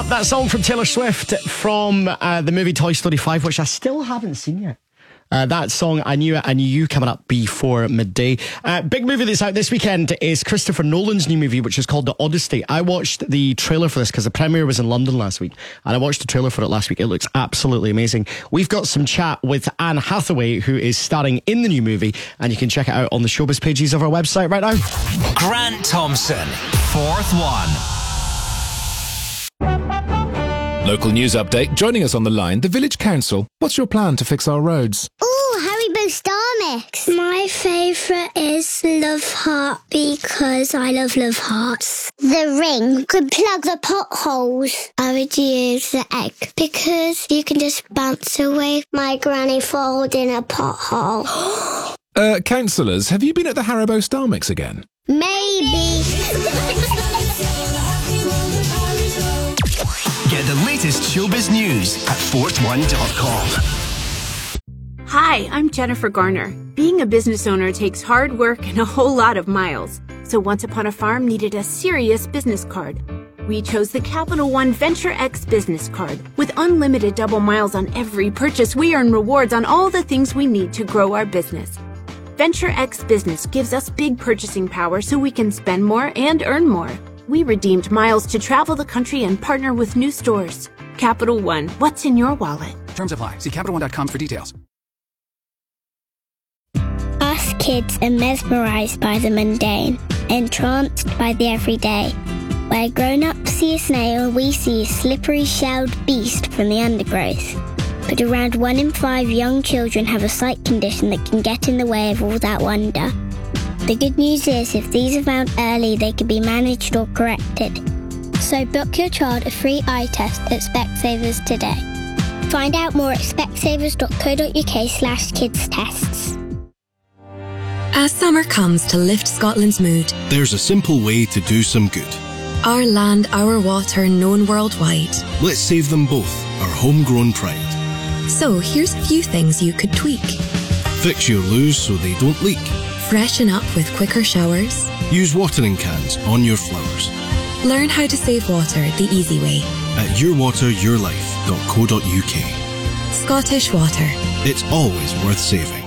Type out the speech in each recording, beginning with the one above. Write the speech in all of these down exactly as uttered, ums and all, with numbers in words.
That song from Taylor Swift from uh, the movie Toy Story five, which I still haven't seen yet. Uh, that song, I Knew It, I Knew You, coming up before midday. Uh, big movie that's out this weekend is Christopher Nolan's new movie, which is called The Odyssey. I watched the trailer for this because the premiere was in London last week, and I watched the trailer for it last week. It looks absolutely amazing. We've got some chat with Anne Hathaway, who is starring in the new movie, and you can check it out on the showbiz pages of our website right now. Grant Thompson, fourth one. Local news update. Joining us on the line, the Village Council. What's your plan to fix our roads? Ooh, Haribo Star Mix. My favourite is Love Heart because I love Love Hearts. The ring could plug the potholes. I would use the egg because you can just bounce away my granny falling in a pothole. uh, councillors, have you been at the Haribo Star Mix again? Maybe. Get the latest showbiz news at fourth one dot com. Hi, I'm Jennifer Garner. Being a business owner takes hard work and a whole lot of miles. So Once Upon a Farm needed a serious business card. We chose the Capital One Venture X business card. With unlimited double miles on every purchase, we earn rewards on all the things we need to grow our business. Venture X Business gives us big purchasing power so we can spend more and earn more. We redeemed miles to travel the country and partner with new stores. Capital One, what's in your wallet? Terms apply. See Capital One dot com for details. Us kids are mesmerised by the mundane, entranced by the everyday. Where grown-ups see a snail, we see a slippery shelled beast from the undergrowth. But around one in five young children have a sight condition that can get in the way of all that wonder. The good news is, if these are found early, they can be managed or corrected. So book your child a free eye test at Specsavers today. Find out more at specsavers.co.uk slash kids tests. As summer comes to lift Scotland's mood, there's a simple way to do some good. Our land, our water, known worldwide. Let's save them both, our homegrown pride. So here's a few things you could tweak. Fix your loos so they don't leak. Freshen up with quicker showers. Use watering cans on your flowers. Learn how to save water the easy way. At your water your life dot co dot uk. Scottish Water. It's always worth saving.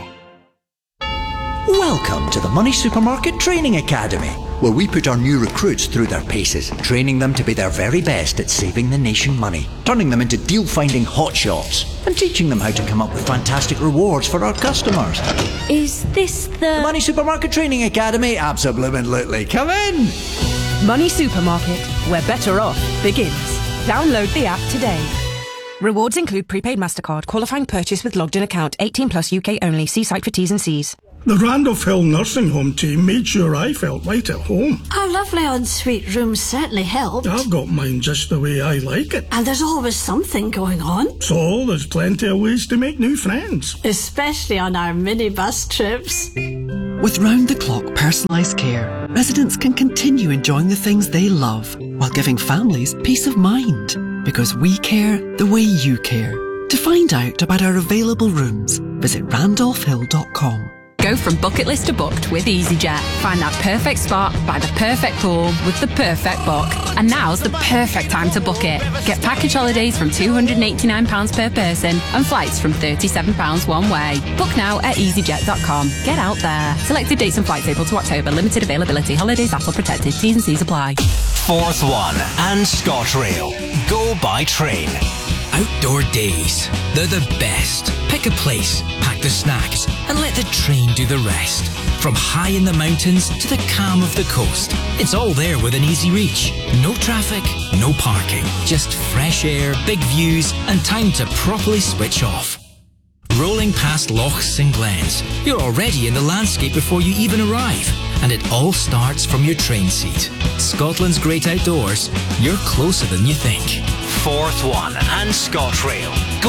Welcome to the Money Supermarket Training Academy, where we put our new recruits through their paces, training them to be their very best at saving the nation money, turning them into deal-finding hotshots, and teaching them how to come up with fantastic rewards for our customers. Is this the... the Money Supermarket Training Academy? Absolutely. Come in! Money Supermarket, where better off begins. Download the app today. Rewards include prepaid MasterCard, qualifying purchase with logged in account, eighteen plus U K only. See site for T's and C's. The Randolph Hill Nursing Home team made sure I felt right at home. Our lovely ensuite rooms certainly helped. I've got mine just the way I like it. And there's always something going on. So there's plenty of ways to make new friends. Especially on our minibus trips. With round-the-clock personalised care, residents can continue enjoying the things they love while giving families peace of mind. Because we care the way you care. To find out about our available rooms, visit randolph hill dot com. Go from bucket list to booked with EasyJet. Find that perfect spot by the perfect pool with the perfect book. And now's the perfect time to book it. Get package holidays from two hundred eighty-nine pounds per person and flights from thirty-seven pounds one way. Book now at easyjet dot com. Get out there. Selected dates and flights April to October. Limited availability. Holidays Apple protected. T's and C's apply. Fourth one and ScotRail. Go by train. Outdoor days. They're the best. Pick a place, pack the snacks, and let the train do the rest. From high in the mountains to the calm of the coast, it's all there within easy reach. No traffic, no parking, just fresh air, big views, and time to properly switch off. Rolling past lochs and glens, you're already in the landscape before you even arrive. And it all starts from your train seat. Scotland's great outdoors, you're closer than you think. Fourth one and ScotRail. Go